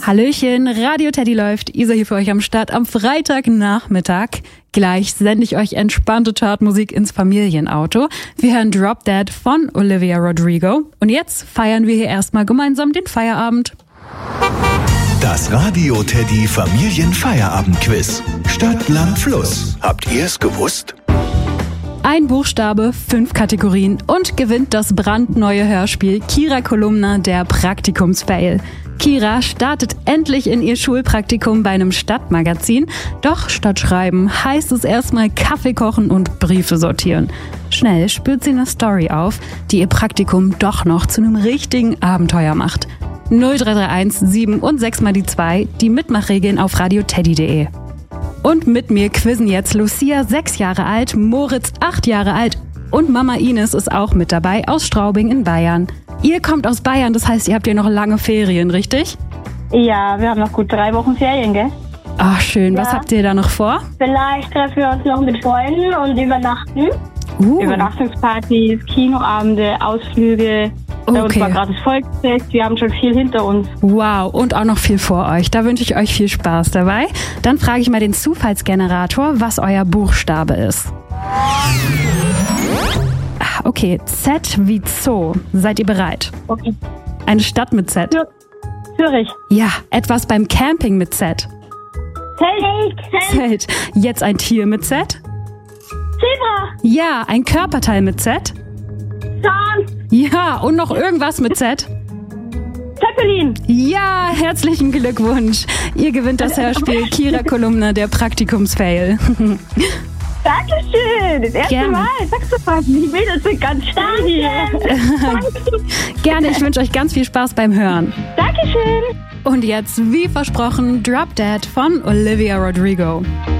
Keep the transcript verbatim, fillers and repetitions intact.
Hallöchen, Radio Teddy läuft. Isa hier für euch am Start am Freitagnachmittag. Gleich sende ich euch entspannte Chartmusik ins Familienauto. Wir hören Drop Dead von Olivia Rodrigo. Und jetzt feiern wir hier erstmal gemeinsam den Feierabend. Das Radio Teddy Familienfeierabend-Quiz. Stadt, Land, Fluss. Habt ihr es gewusst? Ein Buchstabe, fünf Kategorien und gewinnt das brandneue Hörspiel Kira Kolumna, der Praktikumsfail. Kira startet endlich in ihr Schulpraktikum bei einem Stadtmagazin. Doch statt Schreiben heißt es erstmal Kaffee kochen und Briefe sortieren. Schnell spürt sie eine Story auf, die ihr Praktikum doch noch zu einem richtigen Abenteuer macht. null drei drei eins sieben und sechs mal die zwei, die Mitmachregeln auf radioteddy punkt de. Und mit mir quizzen jetzt Lucia, sechs Jahre alt, Moritz, acht Jahre alt und Mama Ines ist auch mit dabei aus Straubing in Bayern. Ihr kommt aus Bayern, das heißt, ihr habt ja noch lange Ferien, richtig? Ja, wir haben noch gut drei Wochen Ferien, gell? Ach, schön. Ja. Was habt ihr da noch vor? Vielleicht treffen wir uns noch mit Freunden und übernachten. Uh. Übernachtungspartys, Kinoabende, Ausflüge. Bei uns war gerade das Volksfest, wir haben schon viel hinter uns. Wow, und auch noch viel vor euch. Da wünsche ich euch viel Spaß dabei. Dann frage ich mal den Zufallsgenerator, was euer Buchstabe ist. Okay, Z wie Zoo. Seid ihr bereit? Okay. Eine Stadt mit Z. Zürich. Ja, etwas beim Camping mit Z. Zelt. Zelt. Jetzt ein Tier mit Z. Zebra. Ja, ein Körperteil mit Z. Zahn. Ja, und noch irgendwas mit Z. Zeppelin. Ja, herzlichen Glückwunsch. Ihr gewinnt das Hörspiel Kira Kolumna, der Praktikumsfail. Dankeschön. Das erste Gerne. Mal. Saxophon. Die Mädels sind ganz stark hier. Gerne, ich wünsche euch ganz viel Spaß beim Hören. Dankeschön. Und jetzt, wie versprochen, Drop Dead von Olivia Rodrigo.